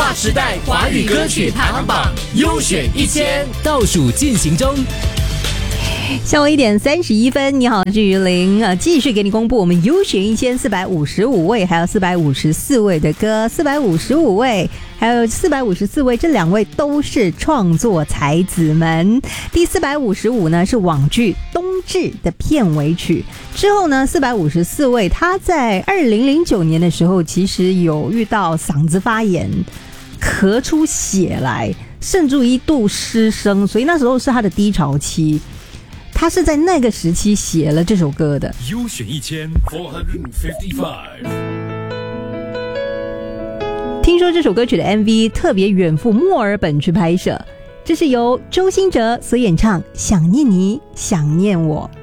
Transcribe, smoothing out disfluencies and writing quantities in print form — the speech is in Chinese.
划时代华语歌曲排行榜优选1000倒数进行中。 下午1点31分，你好，是于林继续给你公布我们优选1455位，还有454位的歌，455位还有454位，这2位都是创作才子们。第455呢是网剧《冬至》的片尾曲，之后呢454位他在2009年的时候其实有遇到嗓子发炎，咳出血来，甚至一度失声，所以那时候是他的低潮期。他是在那个时期写了这首歌的。 优选1455。 听说这首歌曲的 MV 特别远赴墨尔本去拍摄，这是由周兴哲所演唱《想念你，想念我》。